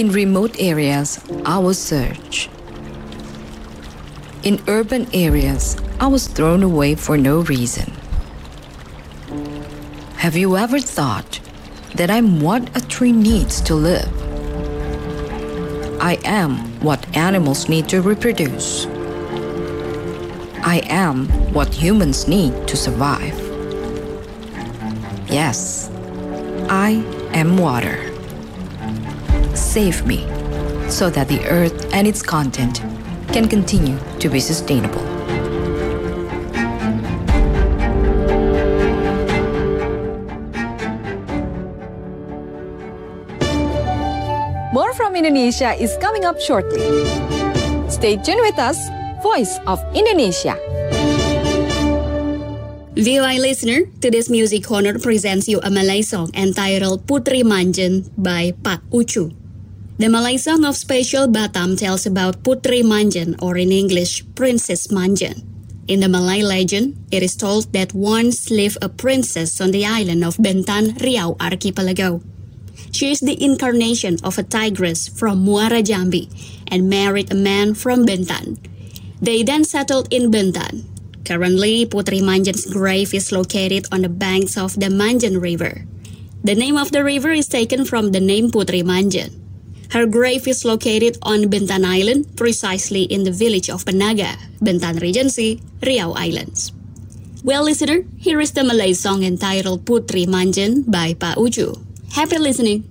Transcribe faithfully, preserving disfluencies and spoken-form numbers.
In remote areas, I was searched. In urban areas, I was thrown away for no reason. Have you ever thought that I'm what a tree needs to live? I am what animals need to reproduce. I am what humans need to survive. Yes, I am water. Save me so that the earth and its content can continue to be sustainable. More from Indonesia is coming up shortly. Stay tuned with us, Voice of Indonesia. V O I listener, today's Music Corner presents you a Malay song entitled Putri Manjen by Pak Ucu. The Malay song of Special Batam tells about Putri Manjen, or in English, Princess Manjen. In the Malay legend, it is told that once lived a princess on the island of Bentan, Riau Archipelago. She is the incarnation of a tigress from Muara Jambi and married a man from Bentan. They then settled in Bentan. Currently, Putri Manjen's grave is located on the banks of the Manjen River. The name of the river is taken from the name Putri Manjen. Her grave is located on Bentan Island, precisely in the village of Penaga, Bentan Regency, Riau Islands. Well, listener, here is the Malay song entitled Putri Manjen by Pak Ucu. Happy listening.